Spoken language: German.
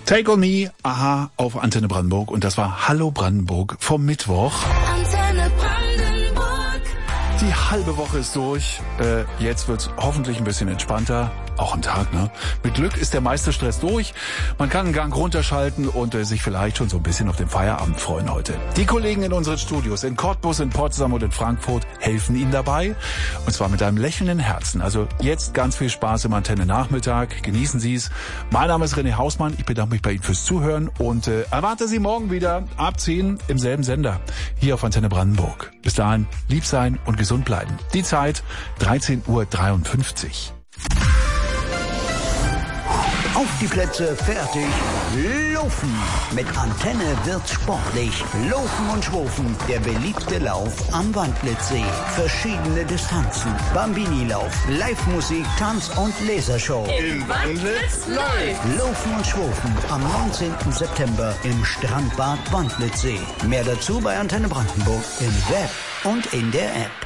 Take on Me, aha, auf Antenne Brandenburg. Und das war Hallo Brandenburg vom Mittwoch. Antenne Brandenburg. Die halbe Woche ist durch. Jetzt wird's hoffentlich ein bisschen entspannter. Auch am Tag, ne? Mit Glück ist der meiste Stress durch. Man kann einen Gang runterschalten und sich vielleicht schon so ein bisschen auf den Feierabend freuen heute. Die Kollegen in unseren Studios in Cottbus, in Potsdam und in Frankfurt helfen Ihnen dabei. Und zwar mit einem lächelnden Herzen. Also jetzt ganz viel Spaß im Antenne-Nachmittag. Genießen Sie es. Mein Name ist René Hausmann. Ich bedanke mich bei Ihnen fürs Zuhören und erwarte Sie morgen wieder ab 10 im selben Sender. Hier auf Antenne Brandenburg. Bis dahin lieb sein und gesund bleiben. Die Zeit 13:53 Uhr. Auf die Plätze, fertig, laufen. Mit Antenne wird's sportlich. Laufen und Schwufen, der beliebte Lauf am Wandlitzsee. Verschiedene Distanzen, Bambini-Lauf, Live-Musik, Tanz- und Lasershow. Im Wandlitz läuft. Laufen und Schwufen am 19. September im Strandbad Wandlitzsee. Mehr dazu bei Antenne Brandenburg im Web und in der App.